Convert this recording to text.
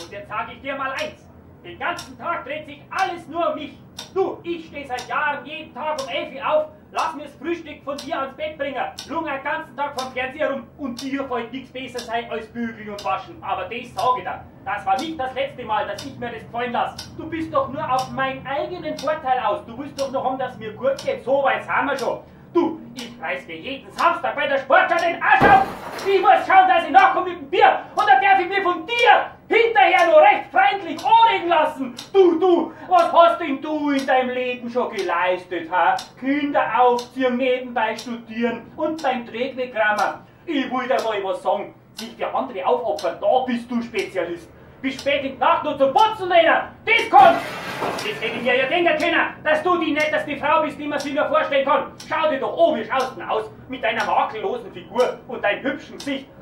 Und jetzt sage ich dir mal eins. Den ganzen Tag dreht sich alles nur um mich. Du, ich stehe seit Jahren jeden Tag um 11 Uhr auf, lass mir das Frühstück von dir ans Bett bringen, lung den ganzen Tag vom Fernseher rum und dir fällt nichts besser sein als bügeln und waschen. Aber das sage ich dir. Das war nicht das letzte Mal, dass ich mir das gefallen lasse. Du bist doch nur auf meinen eigenen Vorteil aus. Du willst doch noch haben, dass mir gut geht. So weit sind wir schon. Du, ich reiß mir jeden Samstag bei der Sportschau den Arsch auf. Ich muss schauen, dass ich nachkomme mit dem Bier. Und dann darf ich mir von dir hinterher noch recht freundlich anreden lassen. Du, was hast denn du in deinem Leben schon geleistet, ha? Kinder aufziehen, nebenbei studieren und beim Trägwegrammer. Ich will dir mal was sagen. Sich für andere aufopfern, da bist du Spezialist. Bis spät in die Nacht nur zum Putzen rennen, das kannst! Das hätte ich mir ja denken können, dass du die netteste Frau bist, die man sich nur vorstellen kann. Schau dir doch an, wie schaust du denn aus? Mit deiner makellosen Figur und deinem hübschen Gesicht.